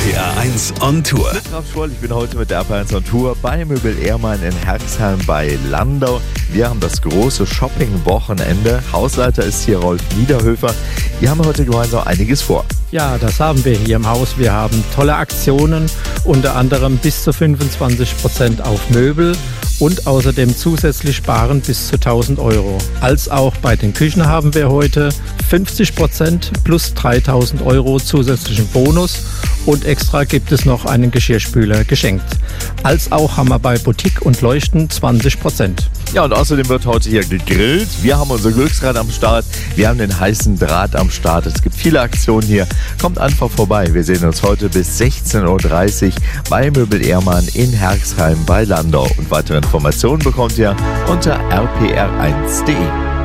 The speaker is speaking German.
RPR 1 on Tour. Mit Ralf Schwoll, ich bin heute mit der RPR 1 on Tour bei Möbel Ehrmann in Herxheim bei Landau. Wir haben das große Shopping-Wochenende. Hausleiter ist hier Rolf Niederhöfer. Wir haben heute gemeinsam einiges vor. Ja, das haben wir hier im Haus. Wir haben tolle Aktionen, unter anderem bis zu 25% auf Möbel und außerdem zusätzlich sparen bis zu 1.000 Euro. Als auch bei den Küchen haben wir heute 50% plus 3.000 Euro zusätzlichen Bonus und extra gibt es noch einen Geschirrspüler geschenkt. Als auch haben wir bei Boutique und Leuchten 20%. Ja, und außerdem wird heute hier gegrillt. Wir haben unser Glücksrad am Start. Wir haben den heißen Draht am Start. Es gibt viele Aktionen hier. Kommt einfach vorbei. Wir sehen uns heute bis 16.30 Uhr bei Möbel Ehrmann in Herxheim bei Landau. Und weitere Informationen bekommt ihr unter rpr1.de.